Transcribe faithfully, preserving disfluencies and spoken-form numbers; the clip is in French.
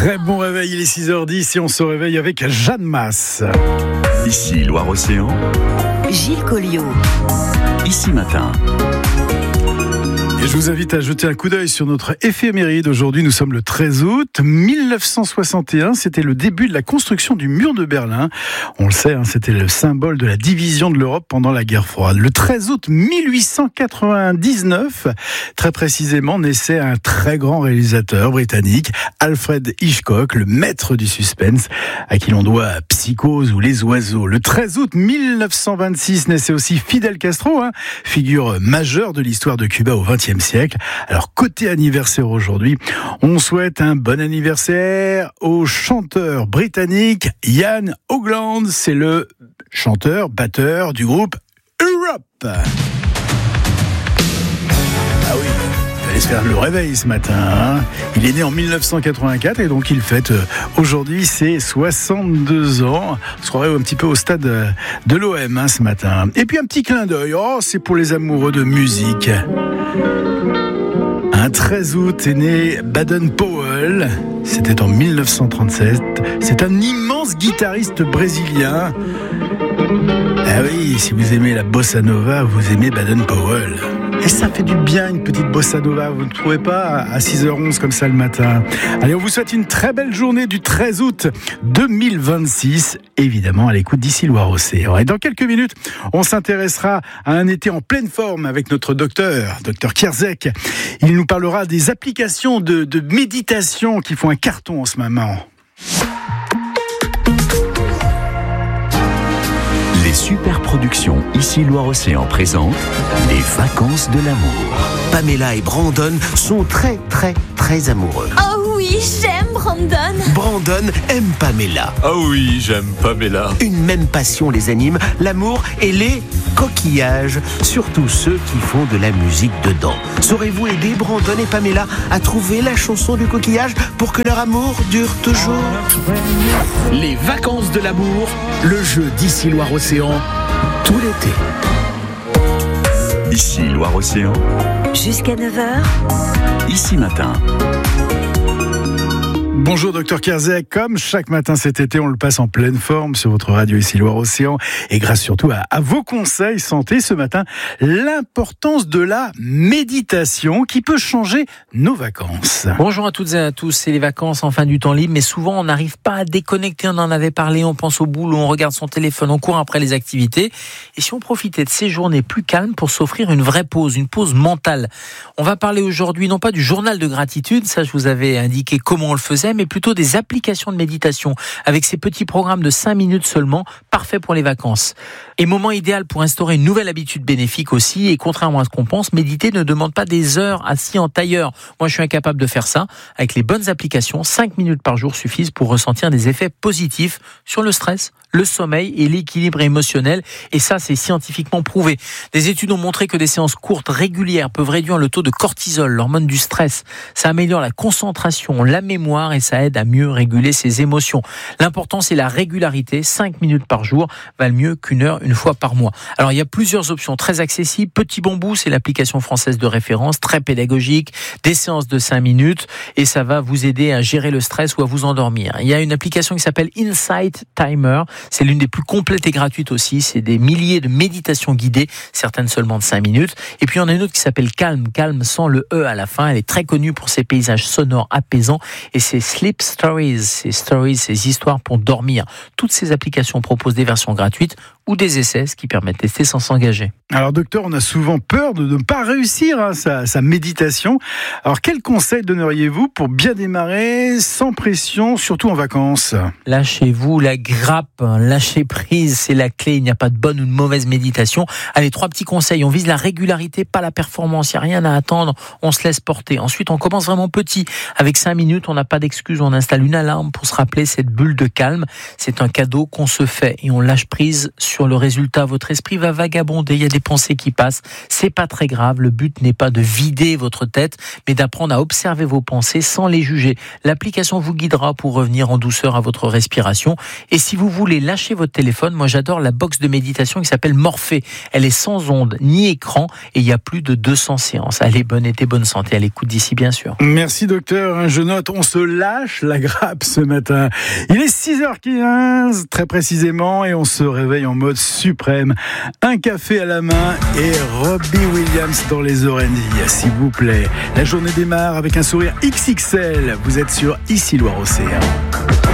Très bon réveil, il est six heures dix et on se réveille avec Jeanne Masse. Ici Loire-Océan, Gilles Colliot. Ici Matin. Et je vous invite à jeter un coup d'œil sur notre éphéméride. Aujourd'hui, nous sommes le treize août mille neuf cent soixante et un. C'était le début de la construction du mur de Berlin. On le sait, hein, c'était le symbole de la division de l'Europe pendant la guerre froide. Le treize août mille huit cent quatre-vingt-dix-neuf, très précisément, naissait un très grand réalisateur britannique, Alfred Hitchcock, le maître du suspense, à qui l'on doit Psychose ou Les Oiseaux. Le treize août mille neuf cent vingt-six naissait aussi Fidel Castro, hein, figure majeure de l'histoire de Cuba au vingtième siècle. Alors, côté anniversaire aujourd'hui, on souhaite un bon anniversaire au chanteur britannique Ian Hoagland. C'est le chanteur, batteur du groupe Europe. Ah oui, il fallait se faire le réveil ce matin. Hein. Il est né en mille neuf cent quatre-vingt-quatre et donc il fête aujourd'hui ses soixante-deux ans. On se croirait un petit peu au stade de l'O M hein, ce matin. Et puis un petit clin d'œil, oh, c'est pour les amoureux de musique. Un treize août est né Baden-Powell, c'était en mille neuf cent trente-sept. C'est un immense guitariste brésilien. Ah oui, si vous aimez la bossa nova, vous aimez Baden-Powell. Et ça fait du bien une petite bossa nova, vous ne trouvez pas, à six heures onze comme ça le matin. Allez, on vous souhaite une très belle journée du treize août deux mille vingt-six, évidemment à l'écoute d'Ici Loire-Océan. Et dans quelques minutes, on s'intéressera à un été en pleine forme avec notre docteur, docteur Kierzek. Il nous parlera des applications de, de méditation qui font un carton en ce moment. Les super productions Ici Loire-Océan présentent les vacances de l'amour. Pamela et Brandon sont très très très amoureux. Oh oui, j'aime Brandon. Brandon aime Pamela. Ah oui, j'aime Pamela. Une même passion les anime, l'amour et les coquillages. Surtout ceux qui font de la musique dedans. Saurez-vous aider Brandon et Pamela à trouver la chanson du coquillage pour que leur amour dure toujours? Les vacances de l'amour, le jeu d'Ici Loire-Océan, tout l'été. Ici Loire-Océan, Jusqu'à neuf heures. Ici Matin. Bonjour docteur Kierzek, comme chaque matin cet été, on le passe en pleine forme sur votre radio Ici Loire-Océan et grâce surtout à, à vos conseils santé ce matin, l'importance de la méditation qui peut changer nos vacances. Bonjour à toutes et à tous, c'est les vacances en fin du temps libre, mais souvent on n'arrive pas à déconnecter, on en avait parlé, on pense au boulot, on regarde son téléphone, on court après les activités. Et si on profitait de ces journées plus calmes pour s'offrir une vraie pause, une pause mentale? On va parler aujourd'hui non pas du journal de gratitude, ça je vous avais indiqué comment on le faisait, mais plutôt des applications de méditation avec ces petits programmes de cinq minutes seulement, parfaits pour les vacances. Et moment idéal pour instaurer une nouvelle habitude bénéfique aussi, et contrairement à ce qu'on pense, méditer ne demande pas des heures assis en tailleur. Moi je suis incapable de faire ça. Avec les bonnes applications, cinq minutes par jour suffisent pour ressentir des effets positifs sur le stress, le sommeil et l'équilibre émotionnel, et ça c'est scientifiquement prouvé. Des études ont montré que des séances courtes régulières peuvent réduire le taux de cortisol, l'hormone du stress. Ça améliore la concentration, la mémoire et ça aide à mieux réguler ses émotions. L'important c'est la régularité, cinq minutes par jour valent mieux qu'une heure une fois par mois. Alors il y a plusieurs options très accessibles. Petit Bambou, c'est l'application française de référence, très pédagogique, des séances de cinq minutes et ça va vous aider à gérer le stress ou à vous endormir. Il y a une application qui s'appelle Insight Timer, c'est l'une des plus complètes et gratuites aussi, c'est des milliers de méditations guidées, certaines seulement de cinq minutes. Et puis il y en a une autre qui s'appelle Calm, Calm sans le E à la fin, elle est très connue pour ses paysages sonores apaisants et c'est Sleep Stories, ces stories, ces histoires pour dormir. Toutes ces applications proposent des versions gratuites ou des essais, ce qui permet de tester sans s'engager. Alors docteur, on a souvent peur de ne pas réussir hein, sa, sa méditation. Alors quels conseils donneriez-vous pour bien démarrer sans pression, surtout en vacances? Lâchez-vous la grappe, lâchez prise, c'est la clé. Il n'y a pas de bonne ou de mauvaise méditation. Allez, trois petits conseils. On vise la régularité, pas la performance. Il n'y a rien à attendre, on se laisse porter. Ensuite, on commence vraiment petit. Avec cinq minutes, on n'a pas d'excuse. On installe une alarme pour se rappeler cette bulle de calme. C'est un cadeau qu'on se fait et on lâche prise sur sur le résultat. Votre esprit va vagabonder, il y a des pensées qui passent. C'est pas très grave. Le but n'est pas de vider votre tête, mais d'apprendre à observer vos pensées sans les juger. L'application vous guidera pour revenir en douceur à votre respiration. Et si vous voulez lâcher votre téléphone, moi j'adore la box de méditation qui s'appelle Morphée. Elle est sans ondes ni écran et il y a plus de deux cents séances. Allez, bonne été, bonne santé à l'écoute d'ici bien sûr. Merci docteur, je note, on se lâche la grappe ce matin. Il est six heures quinze très précisément et on se réveille en mode suprême. Un café à la main et Robbie Williams dans les oreilles, s'il vous plaît. La journée démarre avec un sourire X X L. Vous êtes sur Ici Loire Océan.